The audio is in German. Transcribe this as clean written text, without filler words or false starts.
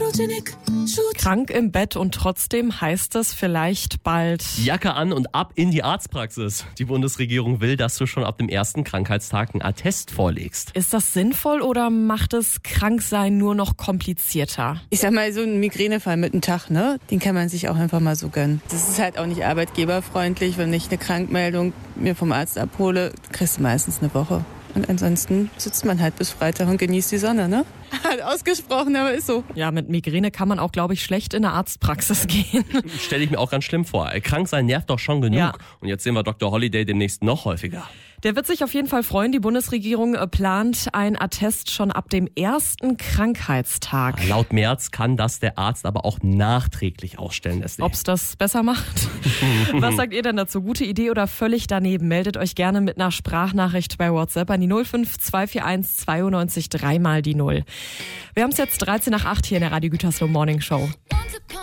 Krank im Bett und trotzdem heißt es vielleicht bald Jacke an und ab in die Arztpraxis. Die Bundesregierung will, dass du schon ab dem ersten Krankheitstag einen Attest vorlegst. Ist das sinnvoll oder macht es Kranksein nur noch komplizierter? Ich sag mal, so ein Migränefall mit einem Tag, ne? Den kann man sich auch einfach mal so gönnen. Das ist halt auch nicht arbeitgeberfreundlich, wenn ich eine Krankmeldung mir vom Arzt abhole, kriegst du meistens eine Woche. Und ansonsten sitzt man halt bis Freitag und genießt die Sonne, ne? Halt ausgesprochen, aber ist so. Ja, mit Migräne kann man auch, glaube ich, schlecht in eine Arztpraxis gehen. Stelle ich mir auch ganz schlimm vor. Krank sein nervt doch schon genug. Ja. Und jetzt sehen wir Dr. Holiday demnächst noch häufiger. Der wird sich auf jeden Fall freuen. Die Bundesregierung plant ein Attest schon ab dem ersten Krankheitstag. Laut Merz kann das der Arzt aber auch nachträglich ausstellen. Ob's das besser macht? Was sagt ihr denn dazu? Gute Idee oder völlig daneben? Meldet euch gerne mit einer Sprachnachricht bei WhatsApp an die 05241 92 3 mal die 0. Wir haben es jetzt 13 nach 8 hier in der Radio Gütersloh Morning Show.